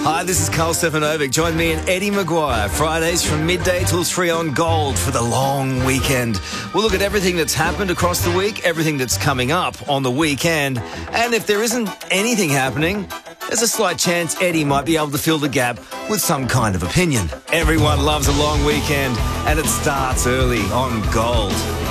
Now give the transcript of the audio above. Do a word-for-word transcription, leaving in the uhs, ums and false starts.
Hi, this is Carl Stefanovic. Join me and Eddie Maguire Fridays from midday till three on Gold for the long weekend. We'll look at everything that's happened across the week, everything that's coming up on the weekend, and if there isn't anything happening, there's a slight chance Eddie might be able to fill the gap with some kind of opinion. Everyone loves a long weekend, and it starts early on Gold.